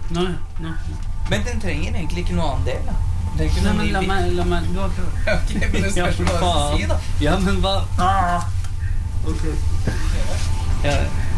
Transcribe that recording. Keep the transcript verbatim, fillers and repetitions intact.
Nei, nei. Men den trenger egentlig ikke noe annen del, da. Den trenger ikke Nei, noe men ny la bit. meg, la meg, du har klart. Ok, men det spørs hva du skal si, da. Ja, men hva? Ah! Ok. Ja,